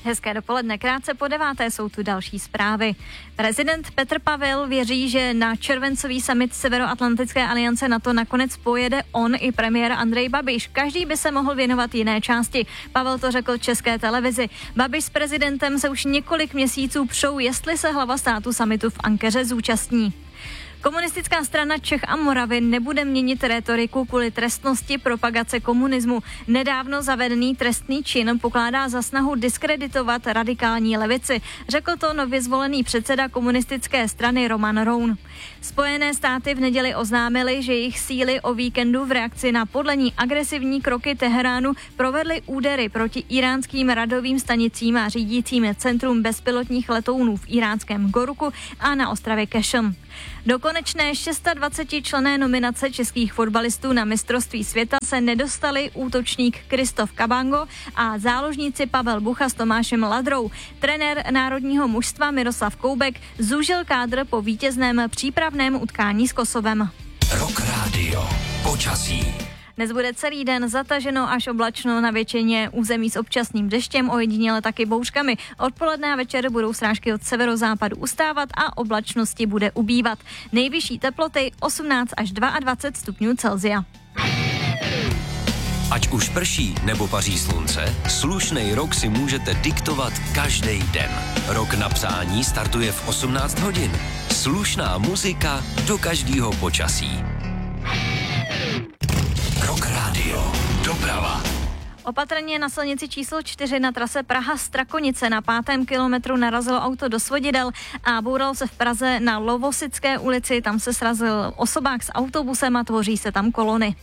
Hezké dopoledne, krátce po 9. jsou tu další zprávy. Prezident Petr Pavel věří, že na červencový summit Severoatlantické aliance NATO nakonec pojede on i premiér Andrej Babiš. Každý by se mohl věnovat jiné části. Pavel to řekl České televizi. Babiš s prezidentem se už několik měsíců přou, jestli se hlava státu summitu v Ankeře zúčastní. Komunistická strana Čech a Moravy nebude měnit rétoriku kvůli trestnosti propagace komunismu. Nedávno zavedený trestný čin pokládá za snahu diskreditovat radikální levici, řekl to nově zvolený předseda komunistické strany Roman Roun. Spojené státy v neděli oznámily, že jejich síly o víkendu v reakci na podle ní agresivní kroky Teheránu provedly údery proti iránským radovým stanicím a řídícím centrum bezpilotních letounů v iránském Goruku a na ostrově Kešem. Do konečné 26členné nominace českých fotbalistů na mistrovství světa se nedostali útočník Kristof Kabango a záložníci Pavel Bucha s Tomášem Ladrou. Trenér národního mužstva Miroslav Koubek zúžil kádr po vítězném přípravném utkání s Kosovem. Rock Radio. Počasí. Dnes bude celý den zataženo až oblačno na většině území s občasným deštěm, ojediněle taky bouřkami. Odpoledne a večer budou srážky od severozápadu ustávat a oblačnosti bude ubývat. Nejvyšší teploty 18 až 22 stupňů Celsia. Ať už prší nebo paří slunce, slušnej rok si můžete diktovat každý den. Rok na psání startuje v 18 hodin. Slušná muzika do každého počasí. Rock Radio. Doprava. Opatrně na silnici číslo 4 na trase Praha-Strakonice na 5. kilometru narazilo auto do svodidel a bouralo se v Praze na Lovosické ulici. Tam se srazil osobák s autobusem a tvoří se tam kolony.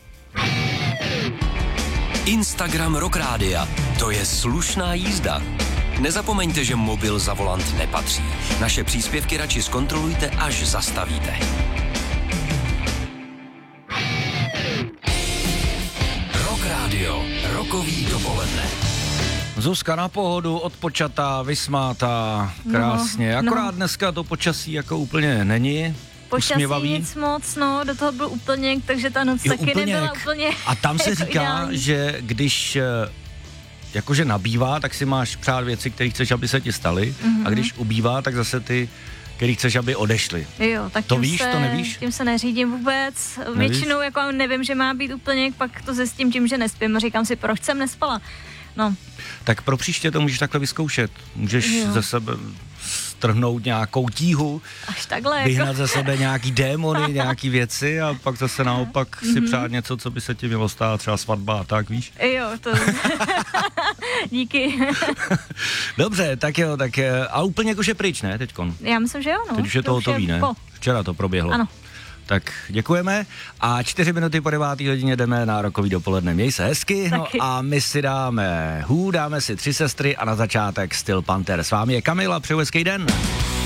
Instagram Rock Rádia. To je slušná jízda. Nezapomeňte, že mobil za volant nepatří. Naše příspěvky radši zkontrolujte, až zastavíte. Rock Radio. Rokový dopoledne. Zuzka na pohodu, odpočatá, vysmátá, krásně. Akorát dneska to počasí jako úplně není. Počasí usměvavý. Nic moc, no, do toho byl úplněk, takže ta noc taky nebyla úplně. A tam se jako říká, ideální. že když jakože nabývá, tak si máš přát věci, které chceš, aby se ti staly, a když ubývá, tak zase ty, který chceš, aby odešli. Jo, tak to víš, to nevíš? Tím se neřídím vůbec. Nevíš? Většinou jako nevím, že má být úplněk, pak to zjistím tím, že nespím. Říkám si, proč jsem nespala. No. Tak pro příště to můžeš takhle vyzkoušet. Můžeš ze sebe strhnout nějakou tíhu, Až takhle vyhnat jako. ze sebe nějaký démony, nějaký věci a pak zase naopak si přát něco, co by se ti mělo stát, třeba svatba a tak, víš? Jo, to... Díky. Dobře, tak jo, tak a úplně jakože pryč, ne, teďkon? Já myslím, že jo, no. Teď už je to hotový, ne? Včera to proběhlo. Ano. Tak děkujeme a 4 minuty po 9. hodině jdeme na rokový dopoledne. Měj se hezky, no a my si dáme si 3 sestry a na začátek Steel Panther. S vámi je Kamila, přeju hezký den.